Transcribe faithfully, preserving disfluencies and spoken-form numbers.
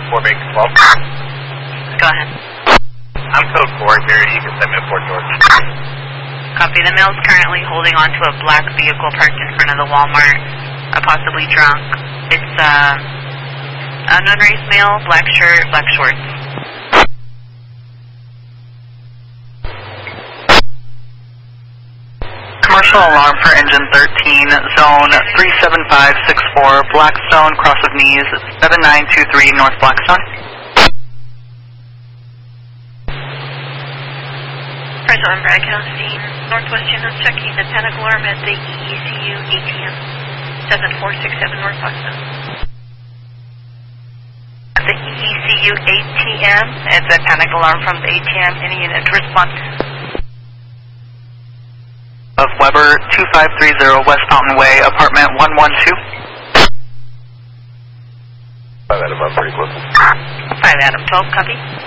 four Bank twelve. Go ahead. I'm code four here. You can send me to Fort George. Copy. The male's currently holding on to a black vehicle parked in front of the Walmart, uh, possibly drunk. It's uh, an unraised male, black shirt, black shorts. Commercial alarm for engine thirteen, zone three seven five six four, Blackstone, cross of knees, seven nine two three North Blackstone. Present on Braddock scene, Northwest Channel checking the panic alarm at the E E C U A T M, seven four six seven North Blackstone. The E E C U A T M, it's a panic alarm from the A T M. Any unit to respond? Of Weber, two five three zero West Fountain Way, apartment one one two. Five Adam, I'm pretty close. five Adam, twelve, copy.